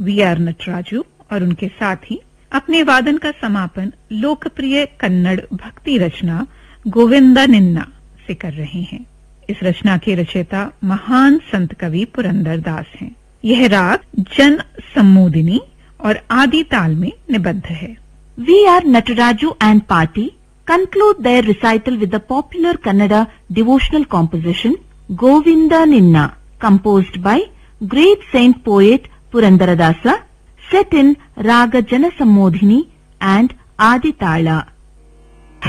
VR. नटराजू और उनके साथी अपने वादन का समापन लोकप्रिय कन्नड़ भक्ति रचना गोविंदा निन्ना से कर रहे हैं। इस रचना के रचयिता महान संत कवि पुरंदर दास हैं। यह राग जन सम्मोदिनी और आदि ताल में निबद्ध है। V.R. Nataraju and party conclude their recital with the popular Kannada devotional composition Govinda Ninna, composed by great saint poet Purandaradasa, set in Raga Jana Sammodhini and Adi Tala.